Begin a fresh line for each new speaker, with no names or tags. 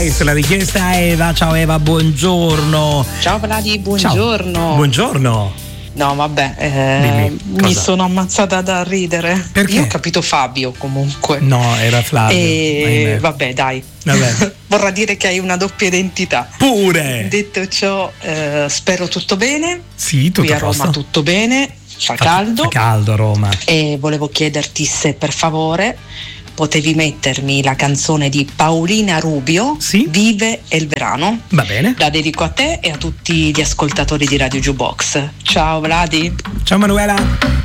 La richiesta Eva. Ciao Eva, buongiorno.
Ciao Vladi, buongiorno.
Ciao. Buongiorno.
No, vabbè, mi sono ammazzata da ridere.
Perché?
Io ho capito Fabio comunque.
No, era Flavio.
Vabbè, dai.
Vabbè.
Vorrà dire che hai una doppia identità.
Pure.
Detto ciò, spero tutto bene.
Sì, tutto
qui a Roma
posto.
Tutto bene. Fa caldo.
Fa caldo a Roma.
E volevo chiederti se per favore potevi mettermi la canzone di Paolina Rubio,
sì?
Vive il verano.
Va bene.
La dedico a te e a tutti gli ascoltatori di Radio Jukebox. Ciao Vladi.
Ciao Manuela.